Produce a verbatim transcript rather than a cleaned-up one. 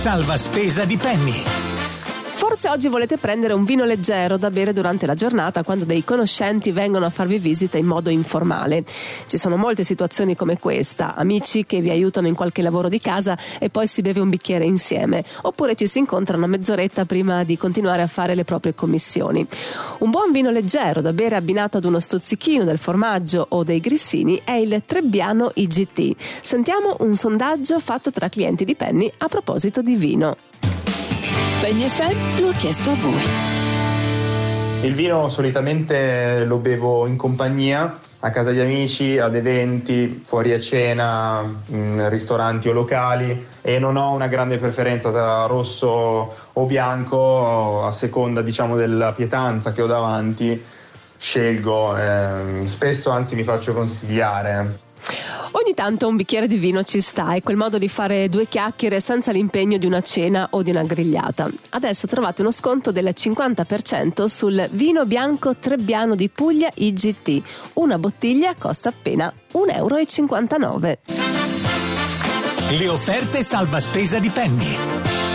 salva spesa di Penny. Forse oggi volete prendere un vino leggero da bere durante la giornata quando dei conoscenti vengono a farvi visita in modo informale. Ci sono molte situazioni come questa, amici che vi aiutano in qualche lavoro di casa e poi si beve un bicchiere insieme, oppure ci si incontrano mezz'oretta prima di continuare a fare le proprie commissioni. Un buon vino leggero da bere abbinato ad uno stuzzichino del formaggio o dei grissini è il Trebbiano I G T. Sentiamo un sondaggio fatto tra clienti di Penny a proposito di vino. Penny F M lo ha chiesto a voi. Il vino solitamente lo bevo in compagnia, a casa di amici, ad eventi, fuori a cena, in ristoranti o locali, e non ho una grande preferenza tra rosso o bianco, a seconda diciamo della pietanza che ho davanti scelgo, eh, spesso anzi mi faccio consigliare. Ogni tanto un bicchiere di vino ci sta, è quel modo di fare due chiacchiere senza l'impegno di una cena o di una grigliata. Adesso trovate uno sconto del cinquanta per cento sul vino bianco Trebbiano di Puglia I G T. Una bottiglia costa appena un euro e cinquantanove. Le offerte salva spesa di Penny.